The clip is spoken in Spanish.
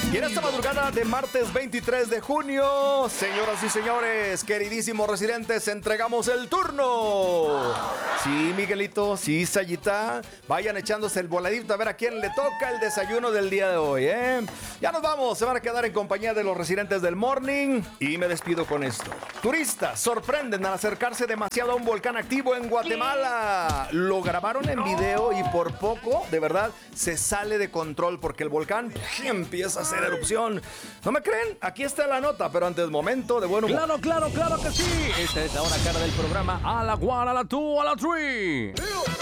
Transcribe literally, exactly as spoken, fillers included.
Y en esta madrugada de martes veintitrés de junio, señoras y señores, queridísimos residentes, entregamos el turno. Sí, Miguelito, sí, Sayita, vayan echándose el voladito a ver a quién le toca el desayuno del día de hoy, ¿eh? Ya nos vamos, se van a quedar en compañía de los residentes del Morning y me despido con esto. Turistas sorprenden al acercarse demasiado a un volcán activo en Guatemala. Lo grabaron en video y por poco, de verdad, se sale de control porque el volcán empieza a hacer erupción. ¿No me creen? Aquí está la nota, pero antes momento de buen humor. Claro, claro, claro que sí. Esta es la hora cara del programa. A la one, a la two, a la three.